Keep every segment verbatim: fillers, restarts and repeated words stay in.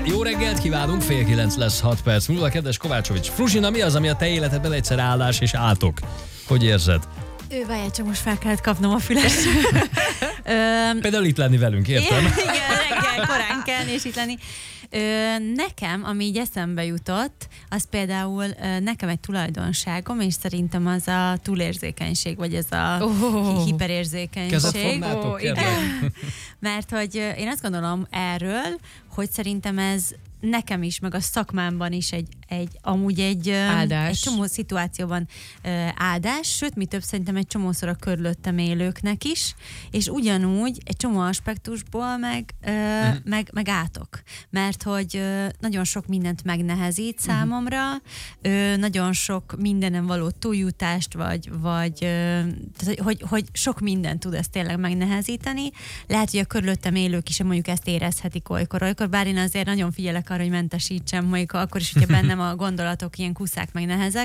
Jó reggelt kívánunk, fél kilenc lesz hat perc múlva. Kedves Kovácsovics Fruzsina, mi az, ami a te életedben egyszer áldás és átok? Hogy érzed? Ő, várjál, csak most fel kellett kapnom a füles. Például itt lenni velünk, értem? Igen, reggel korán kell, és itt lenni. Ö, nekem, ami így eszembe jutott, az például ö, nekem egy tulajdonságom, és szerintem az a túlérzékenység, vagy ez a oh. hiperérzékenység. Kezet fognátok, oh, igen. Mert hogy ö, én azt gondolom erről, hogy szerintem ez nekem is, meg a szakmámban is egy, egy amúgy egy, egy csomó szituációban ö, áldás, sőt, mi több szerintem egy csomószor a körülöttem élőknek is, és ugyanúgy egy csomó aspektusból meg, ö, mm. meg, meg átok. Mert hogy ö, nagyon sok mindent megnehezít mm. számomra, ö, nagyon sok mindenem való túljutást, vagy, vagy ö, tehát, hogy, hogy sok mindent tud ezt tényleg megnehezíteni. Lehet, hogy a körülöttem élők is mondjuk ezt érezhetik olykor, olykor, bár én azért nagyon figyelek arra, hogy mentesítsem, mondjuk akkor is, hogyha bennem a gondolatok ilyen kuszák meg nehezek,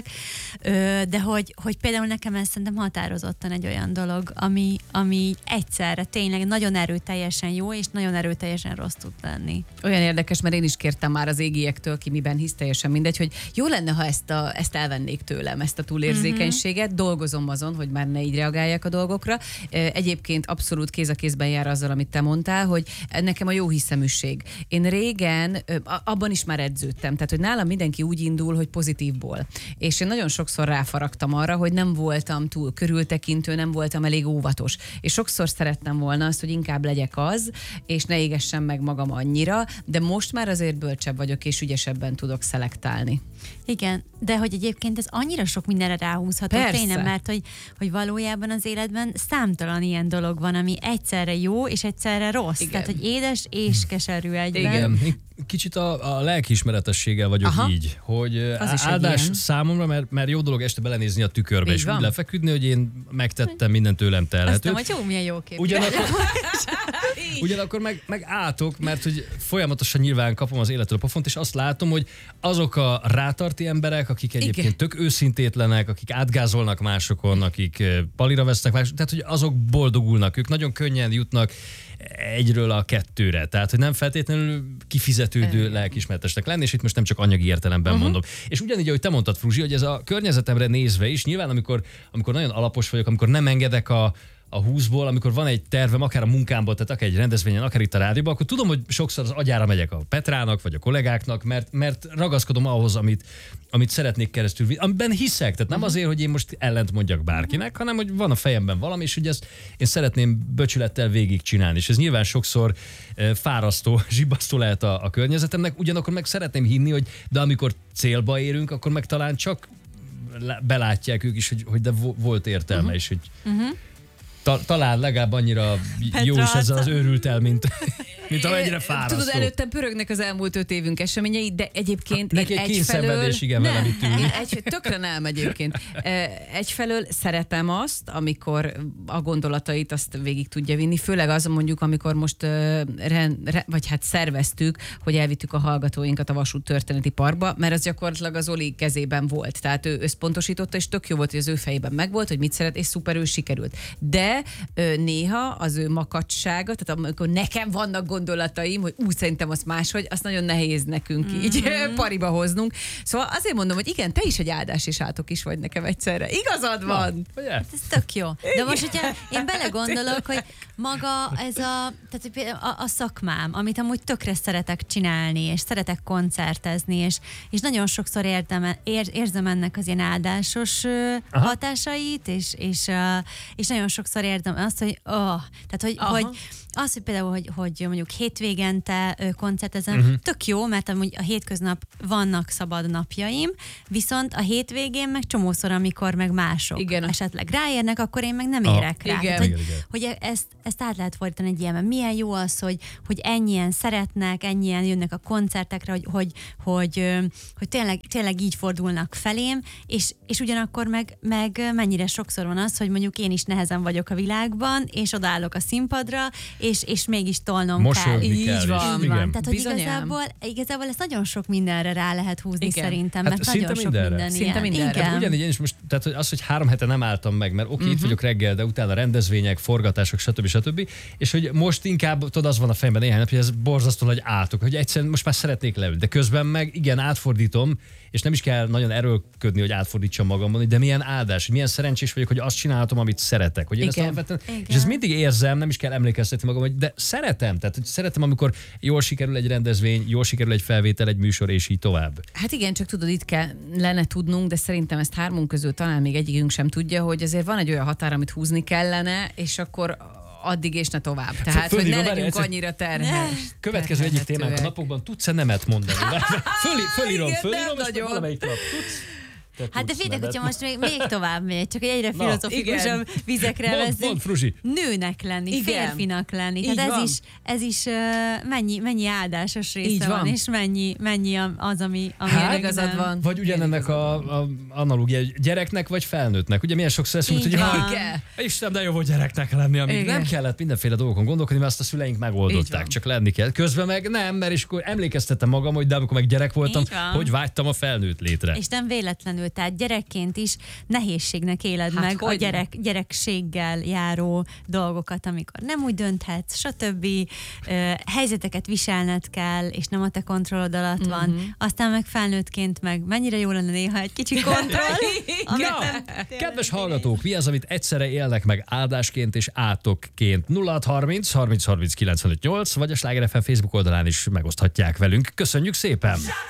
de hogy, hogy például nekem ez szerintem határozottan egy olyan dolog, ami, ami egyszerre tényleg nagyon erőteljesen jó, és nagyon erőteljesen rossz tud lenni. Olyan érdekes, mert én is kértem már az égiektől, ki miben hisz, teljesen mindegy, hogy jó lenne, ha ezt, a, ezt elvennék tőlem, ezt a túlérzékenységet, mm-hmm. dolgozom azon, hogy már ne így reagáljak a dolgokra. Egyébként abszolút kéz a kézben jár azzal, amit te mondtál, hogy nekem a jó hiszeműség. Én régen abban is már edződtem. Tehát, hogy nálam mindenki úgy indul, hogy pozitívból. És én nagyon sokszor ráfaragtam arra, hogy nem voltam túl körültekintő, nem voltam elég óvatos. És sokszor szerettem volna azt, hogy inkább legyek az, és ne égessem meg magam annyira, de most már azért bölcsebb vagyok, és ügyesebben tudok szelektálni. Igen, de hogy egyébként ez annyira sok mindenre ráhúzható tényleg, mert hogy, hogy valójában az életben számtalan ilyen dolog van, ami egyszerre jó, és egyszerre rossz. Igen. Tehát, hogy édes és keserű egyben. Igen. Kicsit a, a lelkiismeretességgel vagyok Aha. így, hogy az áldás számomra, mert, mert jó dolog este belenézni a tükörbe, így és van. Úgy lefeküdni, hogy én megtettem minden tőlem telhetőt. Aztán, hogy jó, milyen jó kép. Ugyanakkor, ugyanakkor meg, meg átok, mert hogy folyamatosan nyilván kapom az életről a pofont, és azt látom, hogy azok a rátarti emberek, akik egyébként Igen. tök őszintétlenek, akik átgázolnak másokon, akik palira vesznek másokon, tehát hogy azok boldogulnak, ők nagyon könnyen jutnak egyről a kettőre. Tehát, hogy nem feltétlenül kifizetődő lelkiismeretesnek lenni, és itt most nem csak anyagi értelemben uh-huh. mondom. És ugyanígy, ahogy te mondtad, Fruzsi, hogy ez a környezetemre nézve is, nyilván amikor, amikor nagyon alapos vagyok, amikor nem engedek a a húszból, amikor van egy tervem, akár a munkámból, tehát akár egy rendezvényen, akár itt a rádióban, akkor tudom, hogy sokszor az agyára megyek a Petrának, vagy a kollégáknak, mert, mert ragaszkodom ahhoz, amit, amit szeretnék keresztül, amiben hiszek. Tehát nem azért, hogy én most ellent mondjak bárkinek, hanem hogy van a fejemben valami, és hogy ezt én szeretném böcsülettel végigcsinálni. És ez nyilván sokszor fárasztó, zsibbasztó lehet a, a környezetemnek, ugyanakkor meg szeretném hinni, hogy de amikor célba érünk, akkor meg talán csak belátják ők is, hogy, hogy de volt értelme, uh-huh. és hogy uh-huh. Ta, talán legalább annyira jó is ez az őrült el, mint, mint amennyire fárasztó. Tudod, előttem pörögnek az elmúlt öt évünk eseményei, de egyébként neki egy kényszenvedés, igen, nem, velem itt ülni. Egy, tökre nem egyébként. Egyfelől szeretem azt, amikor a gondolatait azt végig tudja vinni, főleg az mondjuk, amikor most re, re, vagy hát szerveztük, hogy elvittük a hallgatóinkat a Vasút Történeti Parkba, mert az gyakorlatilag az Oli kezében volt. Tehát ő összpontosította, és tök jó volt, hogy az ő fejében megvolt, hogy mit szeret, és szuperül sikerült. De néha az ő makacsága, tehát amikor nekem vannak gondolataim, hogy úgy szerintem az máshogy, azt nagyon nehéz nekünk mm-hmm. így pariba hoznunk. Szóval azért mondom, hogy igen, te is egy áldás és átok is vagy nekem egyszerre. Igazad van! Na, hát ez tök jó. De most, hogyha én belegondolok, hogy maga ez a, tehát a, a szakmám, amit amúgy tökre szeretek csinálni, és szeretek koncertezni, és, és nagyon sokszor értem, ér, érzem ennek az ilyen áldásos Aha. hatásait, és, és, és nagyon sokszor érzem azt, hogy, oh, tehát, hogy, hogy az, hogy például, hogy, hogy mondjuk hétvégente koncertezem, uh-huh. tök jó, mert amúgy a hétköznap vannak szabad napjaim, viszont a hétvégén meg csomószor, amikor meg mások igen. esetleg ráérnek, akkor én meg nem érek ah, rá. Igen. Tehát, hogy, igen, igen. hogy ezt, ezt át lehet fordítani egy ilyenben. Milyen jó az, hogy, hogy ennyien szeretnek, ennyien jönnek a koncertekre, hogy, hogy, hogy, hogy tényleg, tényleg így fordulnak felém, és, és ugyanakkor meg, meg mennyire sokszor van az, hogy mondjuk én is nehezen vagyok vagyok a világban, és odaállok a színpadra, és, és mégis tolnom Mosolyogni kell. kell. Így van. Így van. Tehát, hogy igazából, igazából ezt nagyon sok mindenre rá lehet húzni. Igen. Szerintem, hát mert nagyon sok mindenre. minden Szinte ilyen. mindenre. Igen. Ugyanígy én is most, tehát hogy az, hogy három hete nem álltam meg, mert oké, okay, uh-huh. itt vagyok reggel, de utána rendezvények, forgatások, stb. stb. És hogy most inkább, tudod, az van a fejemben néhány nap, hogy ez borzasztó nagy átok, hogy egyszerűen most már szeretnék leülni, de közben meg igen, átfordítom, és nem is kell nagyon erőlködni, hogy átfordítsam magamon, de milyen áldás, hogy milyen szerencsés vagyok, hogy azt csinálhatom, amit szeretek. Hogy én ezt alapvetően, és ezt mindig érzem, nem is kell emlékeztetni magam, hogy de szeretem, tehát hogy szeretem, amikor jól sikerül egy rendezvény, jól sikerül egy felvétel, egy műsor, és így tovább. Hát igen, csak tudod, itt kellene tudnunk, de szerintem ezt hármunk közül talán még egyikünk sem tudja, hogy azért van egy olyan határ, amit húzni kellene, és akkor addig és ne tovább. Tehát, Föl, hogy ne legyünk annyira terhes. Következő egyik témánk a napokban, tudsz-e nemet mondani? Föl, fölírom, fölírom, és valamelyik nap tudsz? Hát de féltek, hogyha most még, még tovább megy, csak egyre filozofikusabb vizekre vezetünk. Nőnek lenni, igen. Férfinak lenni. Így Tehát ez van. is, ez is uh, mennyi, mennyi áldásos része így van, van, és mennyi, mennyi az, ami, ami hát, igazad van. Vagy ugyanennek a, a analógia, gyereknek vagy felnőttnek. Ugye milyen sokszor eszünk, hogy jaj, Isten, de jó volt gyereknek lenni, amíg igen. nem kellett mindenféle dolgokon gondolkodni, mert azt a szüleink megoldották, csak lenni kell. Közben meg nem, mert is akkor emlékeztettem magam, hogy de amikor meg gyerek voltam, hogy vágytam a felnőtt létre. És nem véletlenül, tehát gyerekként is nehézségnek éled hát meg a gyerek, gyerekséggel járó dolgokat, amikor nem úgy dönthetsz, stb. Uh, helyzeteket viselned kell, és nem a te kontrollod alatt mm-hmm. van. Aztán meg felnőttként meg mennyire jó lenne néha egy kicsi kontroll. Na, kedves hallgatók, mi az, amit egyszerre élnek meg áldásként és átokként? nulla hat harminc harminc harminc kilencvenöt nyolc vagy a Sláger ef em Facebook oldalán is megoszthatják velünk. Köszönjük szépen!